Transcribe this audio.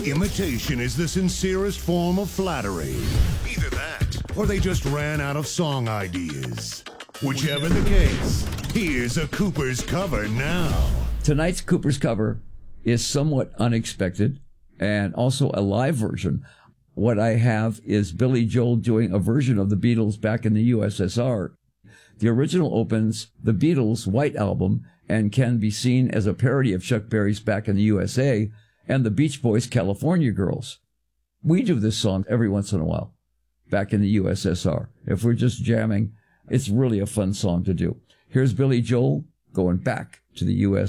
Imitation is the sincerest form of flattery. Either that, or they just ran out of song ideas. Whichever the case, here's a Cooper's cover now. Tonight's Cooper's cover is somewhat unexpected and also a live version. What I have is Billy Joel doing a version of the Beatles back in the USSR. The original opens the Beatles' White Album and can be seen as a parody of Chuck Berry's Back in the USA and the Beach Boys' California Girls. We do this song every once in a while, back in the USSR. If we're just jamming, it's really a fun song to do. Here's Billy Joel going back to the US.